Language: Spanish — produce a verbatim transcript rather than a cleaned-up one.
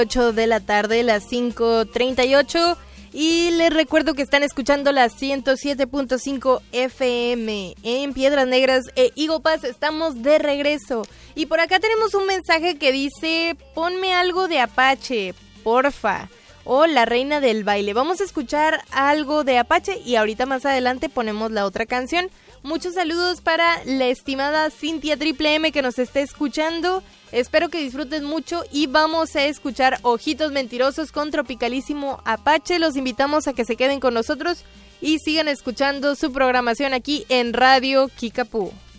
ocho de la tarde, las cinco treinta y ocho. Y les recuerdo que están escuchando la ciento siete punto cinco F M en Piedras Negras e Eagle Pass. Estamos de regreso. Y por acá tenemos un mensaje que dice: ponme algo de Apache, porfa. O La Reina del Baile. Vamos a escuchar algo de Apache y ahorita más adelante ponemos la otra canción. Muchos saludos para la estimada Cintia Triple M que nos está escuchando. Espero que disfruten mucho y vamos a escuchar Ojitos Mentirosos con Tropicalísimo Apache. Los invitamos a que se queden con nosotros y sigan escuchando su programación aquí en Radio Kickapoo.